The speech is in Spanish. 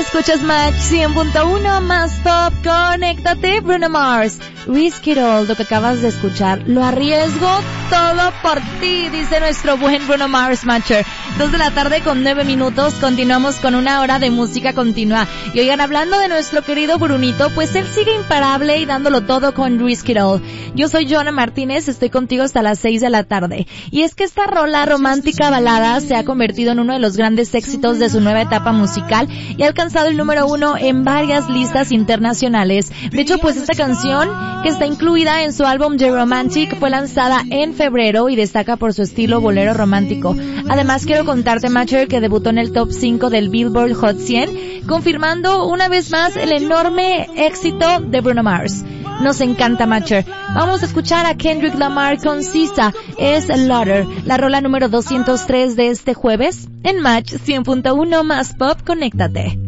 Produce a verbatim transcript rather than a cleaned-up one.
Escuchas Match cien punto uno más Pop, conéctate. Bruno Mars, Risk It All, lo que acabas de escuchar, lo arriesgo todo por ti, dice nuestro buen Bruno Mars Matcher. Dos de la tarde con nueve minutos, continuamos con una hora de música continua. Y oigan, hablando de nuestro querido Brunito, pues él sigue imparable y dándolo todo con Risk It All. Yo soy Joana Martínez, estoy contigo hasta las seis de la tarde. Y es que esta rola romántica balada se ha convertido en uno de los grandes éxitos de su nueva etapa musical y ha alcanzado el número uno en varias listas internacionales. De hecho, pues esta canción, que está incluida en su álbum The Romantic, fue lanzada en febrero y destaca por su estilo bolero romántico. Además, quiero contarte, Matcher, que debutó en el top cinco del Billboard Hot cien, confirmando una vez más el enorme éxito de Bruno Mars. Nos encanta, Matcher. Vamos a escuchar a Kendrick Lamar con Sisa, es Laughter, la rola número doscientos tres de este jueves en Match cien punto uno más Pop, conéctate.